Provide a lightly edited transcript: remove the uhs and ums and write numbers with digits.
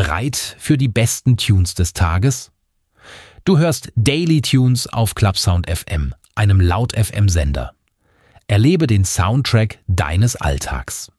Bereit für die besten Tunes des Tages? Du hörst Daily Tunes auf Clubsound FM, einem Laut-FM-Sender. Erlebe den Soundtrack deines Alltags.